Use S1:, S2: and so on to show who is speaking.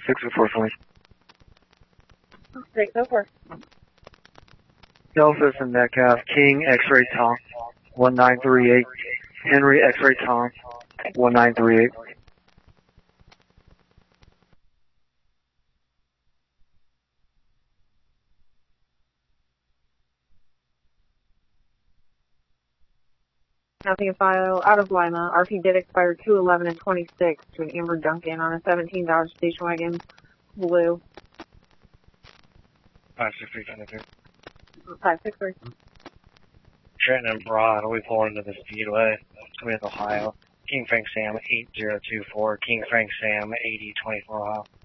S1: 604 for me.
S2: 604.
S1: Delphus and Metcalf, King, X-Ray Tom, 1938. Henry, X-Ray Tom, 1938.
S2: Nothing to file. Out of Lima. RP did expire 2/11 and 26 to an Amber Duncan on a $17 station wagon. Blue.
S3: 56322.
S2: 563.
S3: Trenton and Broad will be pulling into the Speedway with Ohio. King Frank Sam 8024. King Frank Sam 8024 Ohio.